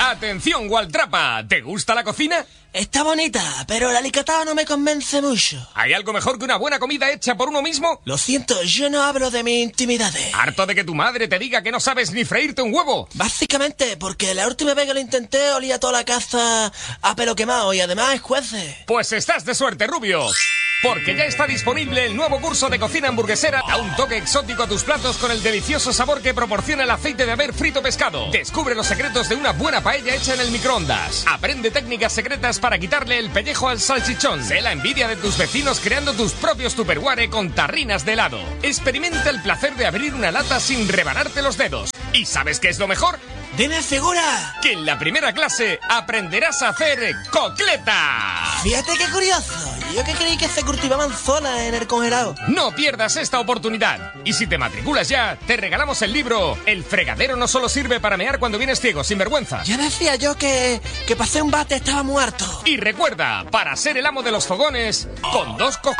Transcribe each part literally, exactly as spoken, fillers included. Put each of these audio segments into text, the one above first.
¡Atención, Waltrapa! ¿Te gusta la cocina? Está bonita, pero el alicatado no me convence mucho. ¿Hay algo mejor que una buena comida hecha por uno mismo? Lo siento, yo no hablo de mis intimidades. ¿Harto de que tu madre te diga que no sabes ni freírte un huevo? Básicamente, porque la última vez que lo intenté olía toda la casa a pelo quemado y además es jueces. Pues estás de suerte, Rubio. Porque ya está disponible el nuevo curso de cocina hamburguesera. Da un toque exótico a tus platos con el delicioso sabor que proporciona el aceite de haber frito pescado. Descubre los secretos de una buena paella hecha en el microondas. Aprende técnicas secretas para quitarle el pellejo al salchichón. Sé la envidia de tus vecinos creando tus propios tupperware con tarrinas de helado. Experimenta el placer de abrir una lata sin rebanarte los dedos. ¿Y sabes qué es lo mejor? ¡Dime, figura! Que en la primera clase aprenderás a hacer cocleta. Fíjate qué curioso. Yo que creí que se cultivaban zonas en el congelado. No pierdas esta oportunidad. Y si te matriculas ya, te regalamos el libro El fregadero no solo sirve para mear cuando vienes ciego, sin vergüenza. Ya decía yo que, que pasé un bate estaba muerto. Y recuerda, para ser el amo de los fogones, con dos co...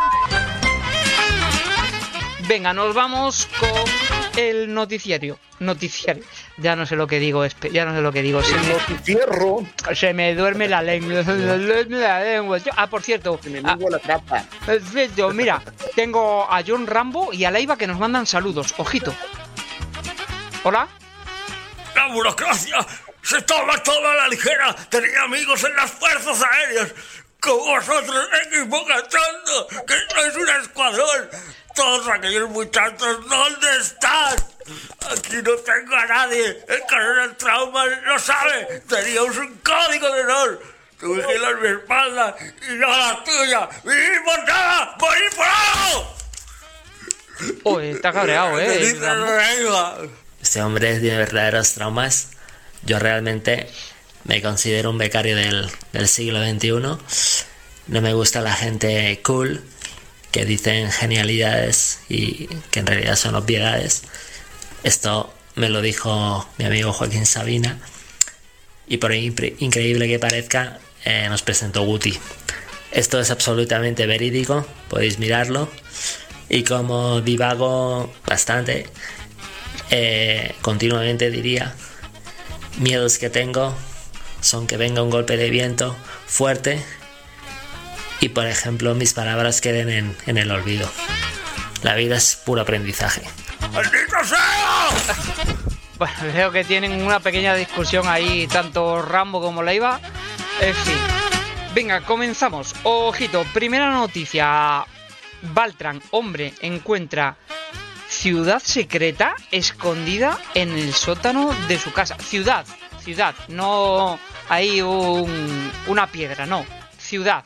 Venga, nos vamos con el noticiario. Noticiario. Ya no sé lo que digo, ya no sé lo que digo. Se el me, noticiero. Se me duerme la lengua. Se me duerme la lengua. Ah, por cierto. Se me lengua ah, la trapa. Perfecto, mira. Tengo a John Rambo y a Leiva que nos mandan saludos. Ojito. Hola. La burocracia se toma todo a la ligera. Tenía amigos en las fuerzas aéreas. Como vosotros, equivocando que sois un escuadrón. Todos aquellos muchachos, ¿dónde están? Aquí no tengo a nadie. El coronel Trauma lo sabe. Teníamos un código de honor. Tu vigilas mi espalda y yo la tuya. ¡Vivir por nada! ¡Morir por algo! Oh, está cabreado, eh. Este hombre tiene verdaderos traumas. Yo realmente me considero un becario del, del siglo veintiuno. No me gusta la gente cool que dicen genialidades y que en realidad son obviedades. Esto me lo dijo mi amigo Joaquín Sabina y por increíble que parezca eh, nos presentó Guti. Esto es absolutamente verídico, podéis mirarlo, y como divago bastante, eh, continuamente diría, miedos que tengo son que venga un golpe de viento fuerte y, por ejemplo, mis palabras queden en, en el olvido. La vida es puro aprendizaje. ¡Maldito sea! Bueno, veo que tienen una pequeña discusión ahí, tanto Rambo como Leiva. En fin. Venga, comenzamos. Ojito, primera noticia. Baltran, hombre, encuentra ciudad secreta escondida en el sótano de su casa. Ciudad, ciudad, no hay un, una piedra, no. Ciudad.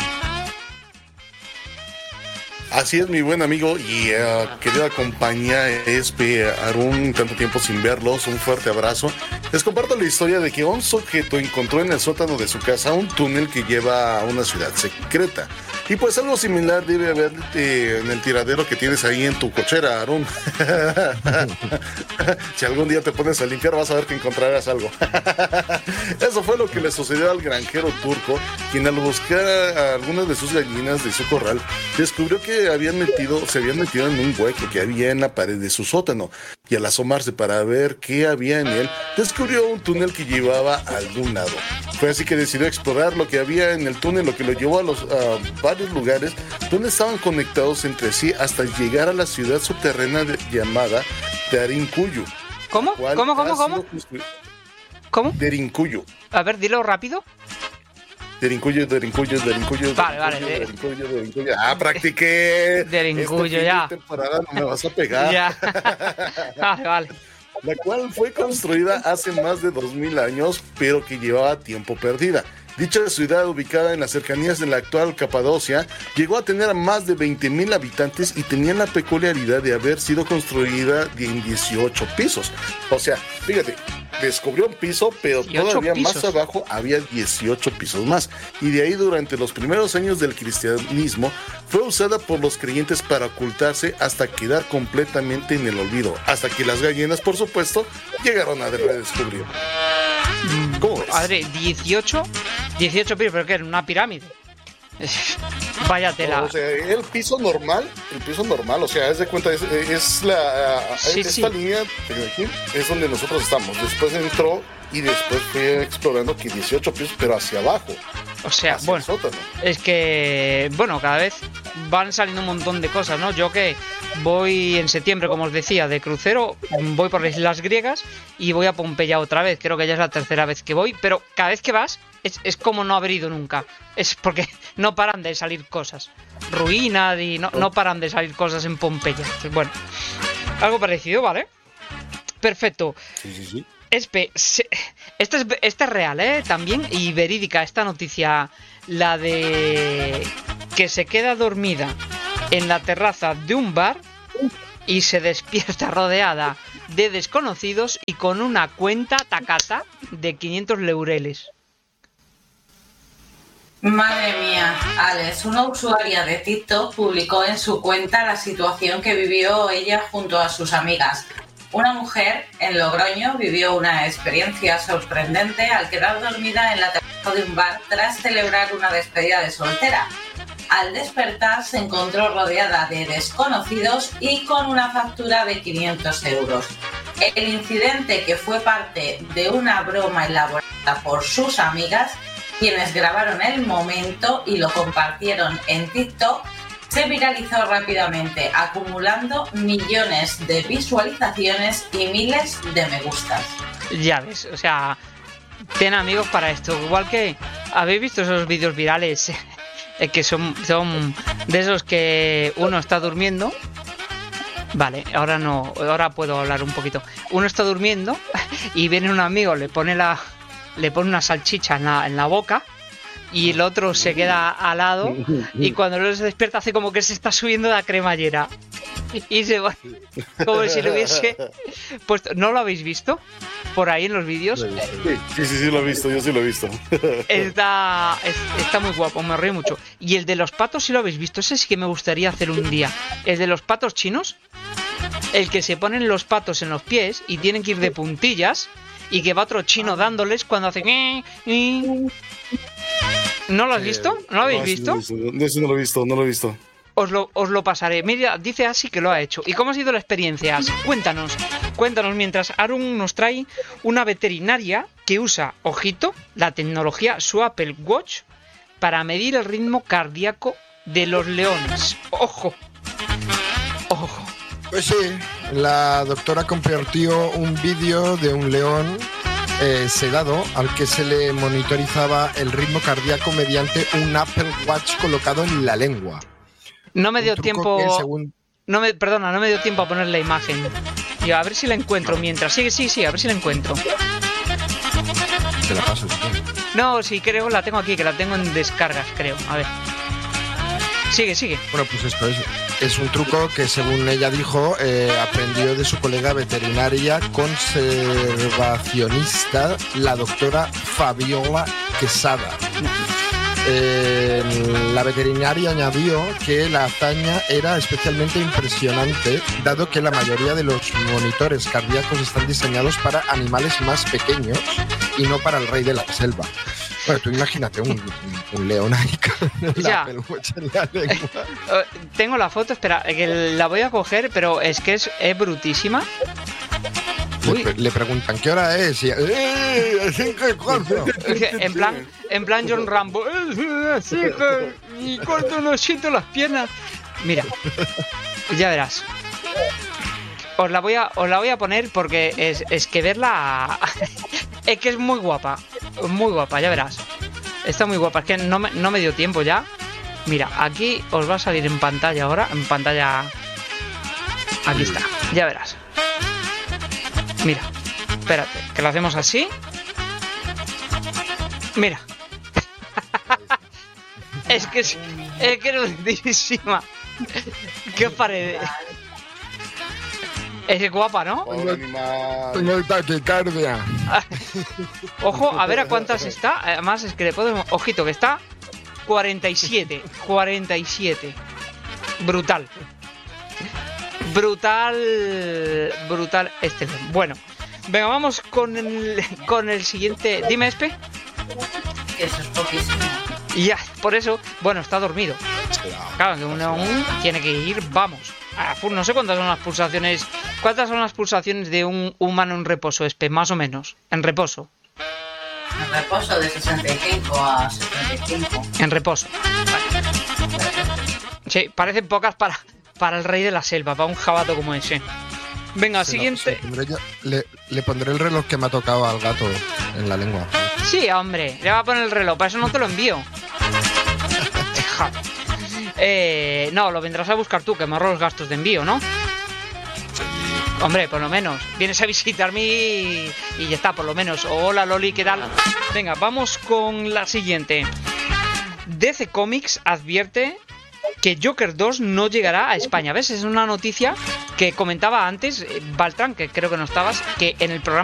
Así es, mi buen amigo y uh, querida compañía Espe, Arun, tanto tiempo sin verlos, un fuerte abrazo. Les comparto la historia de que un sujeto encontró en el sótano de su casa un túnel que lleva a una ciudad secreta. Y pues algo similar debe haber eh, en el tiradero que tienes ahí en tu cochera, Arun. Si algún día te pones a limpiar vas a ver que encontrarás algo. Eso fue lo que le sucedió al granjero turco, quien al buscar a algunas de sus gallinas de su corral, descubrió que habían metido, se habían metido en un hueco que había en la pared de su sótano. Y al asomarse para ver qué había en él, descubrió un túnel que llevaba a algún lado. Fue así que decidió explorar lo que había en el túnel, lo que lo llevó a los uh, varios lugares donde estaban conectados entre sí hasta llegar a la ciudad subterránea de, llamada Derinkuyu. ¿Cómo? ¿Cómo, cómo, cómo? ¿Cómo? Derinkuyu. A ver, dilo rápido. Derinkuyu, Derinkuyu, Derinkuyu. Vale, vale. Derinkuyu, Derinkuyu. Ah, practiqué. Derinkuyu, ya. Esta temporada no me vas a pegar. Ya. Vale, vale. La cual fue construida hace más de dos mil años, pero que llevaba tiempo perdida. Dicha ciudad, ubicada en las cercanías de la actual Capadocia, llegó a tener a más de veinte mil habitantes y tenía la peculiaridad de haber sido construida en dieciocho pisos. O sea, fíjate, descubrió un piso, pero todavía pisos. Más abajo había dieciocho pisos más. Y de ahí, durante los primeros años del cristianismo, fue usada por los creyentes para ocultarse hasta quedar completamente en el olvido. Hasta que las gallinas, por supuesto, llegaron a redescubrir. ¿Cómo ves? Padre, dieciocho, dieciocho pisos, pero ¿qué? ¿Una pirámide? Vaya tela. No, o sea, el piso normal, el piso normal, o sea, es de cuenta, es, es la Sí, esta sí. línea de aquí es donde nosotros estamos. Después entró y después fue explorando que dieciocho pisos, pero hacia abajo. O sea, hacia bueno, el sótano. es que, bueno, cada vez van saliendo un montón de cosas, ¿no? Yo que voy en septiembre, como os decía, de crucero, voy por las Islas Griegas y voy a Pompeya otra vez. Creo que ya es la tercera vez que voy, pero cada vez que vas es, es como no haber ido nunca. Es porque no paran de salir cosas. Ruinas y no, no paran de salir cosas en Pompeya. Entonces, bueno, algo parecido, ¿vale? Perfecto. Sí, sí, sí. Espe, se- esta es, esta es real, ¿eh? También, y verídica esta noticia, la de que se queda dormida en la terraza de un bar y se despierta rodeada de desconocidos y con una cuenta tacata de quinientos laureles. Madre mía, Alex, una usuaria de TikTok publicó en su cuenta la situación que vivió ella junto a sus amigas. Una mujer en Logroño vivió una experiencia sorprendente al quedar dormida en la terraza de un bar tras celebrar una despedida de soltera. Al despertar se encontró rodeada de desconocidos y con una factura de quinientos euros. El incidente, que fue parte de una broma elaborada por sus amigas, quienes grabaron el momento y lo compartieron en TikTok, se viralizó rápidamente, acumulando millones de visualizaciones y miles de me gustas. Ya ves, o sea, ten amigos para esto. Igual que habéis visto esos vídeos virales eh, que son, son de esos que uno está durmiendo. Vale, ahora no, ahora puedo hablar un poquito. Uno está durmiendo y viene un amigo, le pone la, le pone una salchicha en la, en la boca. Y el otro se queda al lado y cuando luego se despierta hace como que se está subiendo la cremallera. Y se va como si lo hubiese puesto. ¿No lo habéis visto? Por ahí en los vídeos. Sí, sí, sí, sí, lo he visto, yo sí lo he visto. Está, es- está muy guapo, me río mucho. Y el de los patos, si lo habéis visto, ese sí que me gustaría hacer un día. El de los patos chinos, el que se ponen los patos en los pies y tienen que ir de puntillas y que va otro chino dándoles cuando hacen... "Eh, eh". ¿No lo has visto? ¿No lo habéis No, sí, visto? no, sí, no, sí, no lo he visto, no lo he visto. Os lo, os lo pasaré. Mira, dice Asi que lo ha hecho. ¿Y cómo ha sido la experiencia, Asi? Cuéntanos. Cuéntanos mientras Arun nos trae una veterinaria que usa, ojito, la tecnología, su Apple Watch, para medir el ritmo cardíaco de los leones. ¡Ojo! ¡Ojo! Pues sí, la doctora compartió un vídeo de un león eh, sedado al que se le monitorizaba el ritmo cardíaco mediante un Apple Watch colocado en la lengua. No me Un dio truco tiempo... que, según- No me, perdona, no me dio tiempo a poner la imagen. Y a ver si la encuentro mientras. Sí, sí, sí, a ver si la encuentro. Te la paso, si quieres. No, sí, creo, la tengo aquí, que la tengo en descargas, creo. A ver. Sigue, sigue. Bueno, pues esto es, es un truco que, según ella dijo, eh, aprendió de su colega veterinaria conservacionista, la doctora Fabiola Quesada. Eh, la veterinaria añadió que la hazaña era especialmente impresionante, dado que la mayoría de los monitores cardíacos están diseñados para animales más pequeños y no para el rey de la selva. Bueno, tú imagínate un, un, un león ahí con el Ya. Apple Watch en la lengua. Eh, tengo la foto, espera, que la voy a coger, pero es que es, es brutísima. Le, Uy. pre- le preguntan ¿qué hora es? Y, ¡eh! cinco y cuarto! Es que en plan, en plan John Rambo. "Eh, sí, que- y corto un osito las piernas. Mira, ya verás. Os la voy a, os la voy a poner porque es, es que verla es que es muy guapa, muy guapa, ya verás. Está muy guapa, es que no me, no me dio tiempo ya. Mira, aquí os va a salir en pantalla ahora, en pantalla. Aquí está, ya verás. Mira, espérate, que lo hacemos así. Mira. Es que es, es que es lindísima. ¿Qué os parece? Es guapa, ¿no? Pobre animal. Tengo taquicardia. Ojo, a ver a cuántas está. Además, es que le podemos. Ojito, que está cuarenta y siete. cuarenta y siete. Brutal. Brutal. Brutal este. Bueno, venga, vamos con el, con el siguiente. Dime, Espe. Que eso es poquísimo. Y ya, por eso, bueno, está dormido. Claro, que uno aún tiene que ir, vamos. A full. No sé cuántas son las pulsaciones. ¿Cuántas son las pulsaciones de un humano en reposo, Espe? Más o menos. En reposo. En reposo de sesenta y cinco a setenta y cinco. En reposo. Vale. Sí, parecen pocas para, para el rey de la selva, para un jabato como ese. Venga, Se siguiente. lo- se lo pondré yo- le, le pondré el reloj que me ha tocado al gato en la lengua. Sí, hombre, le va a poner el reloj, para eso no te lo envío. Ja. eh, no, lo vendrás a buscar tú, que me ahorro los gastos de envío, ¿no? Hombre, por lo menos. Vienes a visitarme y, y ya está, por lo menos. Hola, Loli, ¿qué tal? Venga, vamos con la siguiente. D C Comics advierte que Joker dos no llegará a España. ¿Ves? Es una noticia que comentaba antes, eh, Baltran, que creo que no estabas, que en el programa